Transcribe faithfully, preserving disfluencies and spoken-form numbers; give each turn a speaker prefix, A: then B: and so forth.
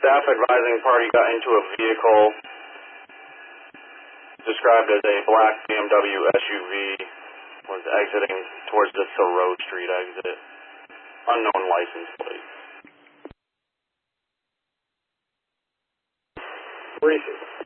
A: Staff advising party got into a vehicle described as a black B M W S U V, was exiting towards the Thoreau Street exit. Unknown license plate.
B: Briefing.